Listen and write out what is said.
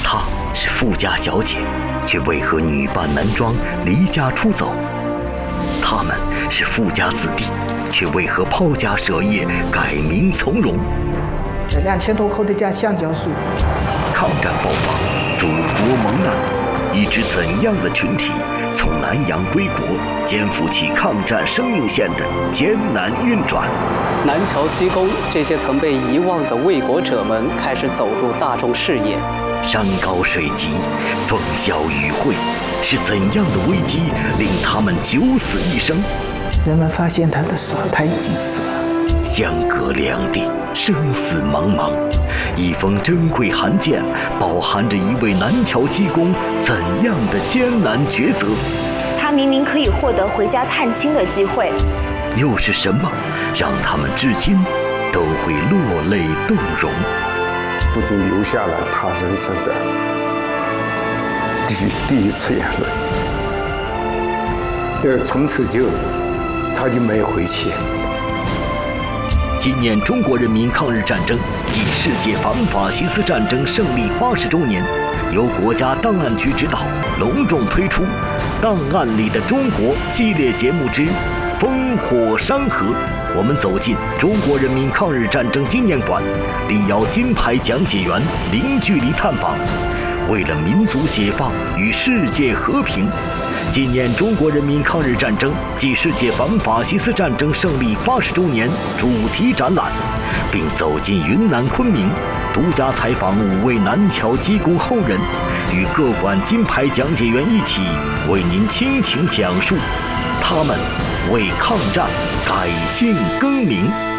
她是富家小姐，却为何女扮男装离家出走？他们是富家子弟，却为何抛家舍业改名从戎 ？2000多口的家橡胶树。 抗战爆发，祖国蒙难，一支怎样的群体从南洋归国，肩负起抗战生命线的艰难运转？ 南桥机工这些曾被遗忘的卫国者们开始走入大众视野。 山高水急，风消雨晦，是怎样的危机令他们九死一生？ 人们发现他的时候，他已经死了。 相隔两地，生死茫茫。一封珍贵函件，饱含着一位南桥机工怎样的艰难抉择？ 他明明可以获得回家探亲的机会， 又是什么让他们至今都会落泪动容？ 父亲留下了他人生的第一次眼泪，从此他就没有回去。 纪念中国人民抗日战争暨世界反法西斯战争胜利80周年，由国家档案局指导，隆重推出《档案里的中国》系列节目之《烽火山河》。我们走进中国人民抗日战争纪念馆，力邀金牌讲解员零距离探访。为了民族解放与世界和平，纪念中国人民抗日战争暨世界反法西斯战争胜利80周年主题展览，并走进云南昆明，独家采访5位南桥机工后人，与各馆金牌讲解员一起为您倾情讲述他们为抗战改姓更名。